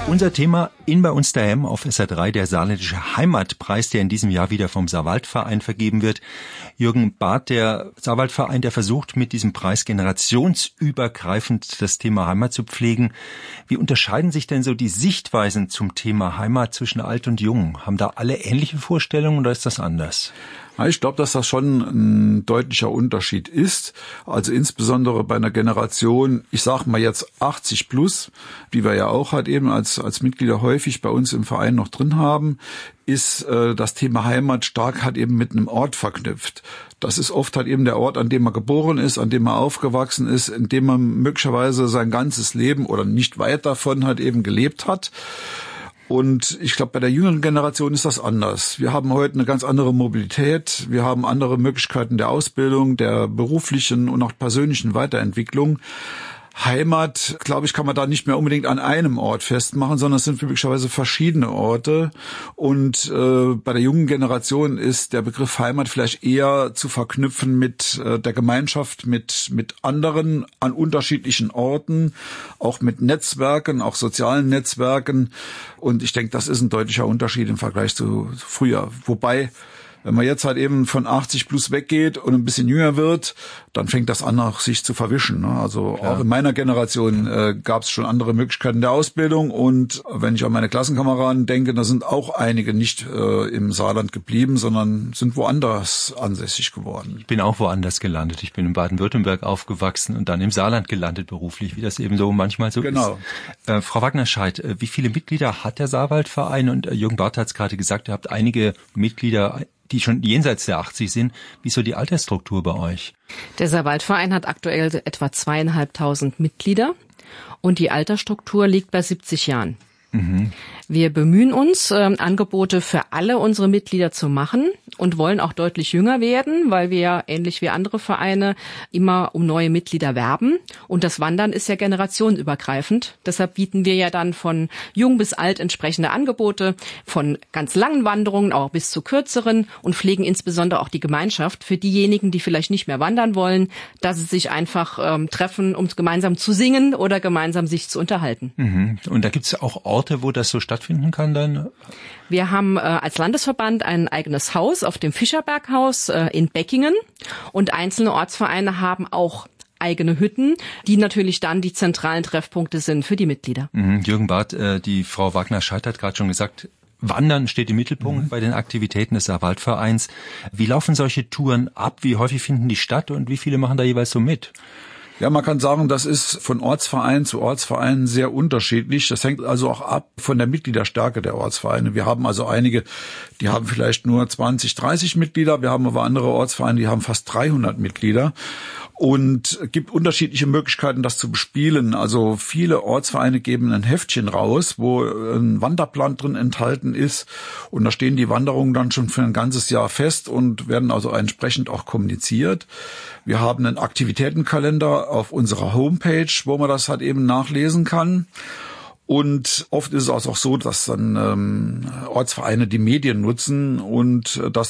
Unser Thema in bei uns daheim auf SR3, der Saarländische Heimatpreis, der in diesem Jahr wieder vom Saarwaldverein vergeben wird. Jürgen Barth, der Saarwaldverein, der versucht mit diesem Preis generationsübergreifend das Thema Heimat zu pflegen. Wie unterscheiden sich denn so die Sichtweisen zum Thema Heimat zwischen Alt und Jung? Haben da alle ähnliche Vorstellungen oder ist das anders? Ich glaube, dass das schon ein deutlicher Unterschied ist. Also insbesondere bei einer Generation, ich sage mal jetzt 80 plus, die wir ja auch halt eben als Mitglieder häufig bei uns im Verein noch drin haben, ist das Thema Heimat stark halt eben mit einem Ort verknüpft. Das ist oft halt eben der Ort, an dem man geboren ist, an dem man aufgewachsen ist, in dem man möglicherweise sein ganzes Leben oder nicht weit davon halt eben gelebt hat. Und ich glaube, bei der jüngeren Generation ist das anders. Wir haben heute eine ganz andere Mobilität. Wir haben andere Möglichkeiten der Ausbildung, der beruflichen und auch persönlichen Weiterentwicklung. Heimat, glaube ich, kann man da nicht mehr unbedingt an einem Ort festmachen, sondern es sind möglicherweise verschiedene Orte. Und bei der jungen Generation ist der Begriff Heimat vielleicht eher zu verknüpfen mit der Gemeinschaft, mit anderen an unterschiedlichen Orten, auch mit Netzwerken, auch sozialen Netzwerken. Und ich denke, das ist ein deutlicher Unterschied im Vergleich zu früher. Wobei, wenn man jetzt halt eben von 80 plus weggeht und ein bisschen jünger wird, dann fängt das an, auch sich zu verwischen. Also klar. Auch in meiner Generation gab es schon andere Möglichkeiten der Ausbildung. Und wenn ich an meine Klassenkameraden denke, da sind auch einige nicht im Saarland geblieben, sondern sind woanders ansässig geworden. Ich bin auch woanders gelandet. Ich bin in Baden-Württemberg aufgewachsen und dann im Saarland gelandet beruflich, wie das eben so manchmal so genau. ist. Frau Wagner-Scheidt, wie viele Mitglieder hat der Saarwaldverein? Und Jürgen Barth hat es gerade gesagt, ihr habt einige Mitglieder, die schon jenseits der 80 sind. Wie ist so die Altersstruktur bei euch? Der Saarwaldverein hat aktuell etwa 2.500 Mitglieder und die Altersstruktur liegt bei 70 Jahren. Mhm. Wir bemühen uns, Angebote für alle unsere Mitglieder zu machen und wollen auch deutlich jünger werden, weil wir ja ähnlich wie andere Vereine immer um neue Mitglieder werben. Und das Wandern ist ja generationenübergreifend. Deshalb bieten wir ja dann von jung bis alt entsprechende Angebote, von ganz langen Wanderungen auch bis zu kürzeren und pflegen insbesondere auch die Gemeinschaft für diejenigen, die vielleicht nicht mehr wandern wollen, dass sie sich einfach treffen, um gemeinsam zu singen oder gemeinsam sich zu unterhalten. Mhm. Und da gibt es auch Orte, wo das so stattfinden kann dann? Wir haben als Landesverband ein eigenes Haus auf dem Fischerberghaus in Beckingen und einzelne Ortsvereine haben auch eigene Hütten, die natürlich dann die zentralen Treffpunkte sind für die Mitglieder. Mhm. Jürgen Barth, die Frau Wagner-Scheidt hat gerade schon gesagt, Wandern steht im Mittelpunkt bei den Aktivitäten des Saarwaldvereins. Wie laufen solche Touren ab? Wie häufig finden die statt und wie viele machen da jeweils so mit? Ja, man kann sagen, das ist von Ortsverein zu Ortsverein sehr unterschiedlich. Das hängt also auch ab von der Mitgliederstärke der Ortsvereine. Wir haben also einige, die haben vielleicht nur 20, 30 Mitglieder. Wir haben aber andere Ortsvereine, die haben fast 300 Mitglieder. Und es gibt unterschiedliche Möglichkeiten, das zu bespielen. Also viele Ortsvereine geben ein Heftchen raus, wo ein Wanderplan drin enthalten ist. Und da stehen die Wanderungen dann schon für ein ganzes Jahr fest und werden also entsprechend auch kommuniziert. Wir haben einen Aktivitätenkalender auf unserer Homepage, wo man das halt eben nachlesen kann. Und oft ist es auch so, dass dann Ortsvereine die Medien nutzen und das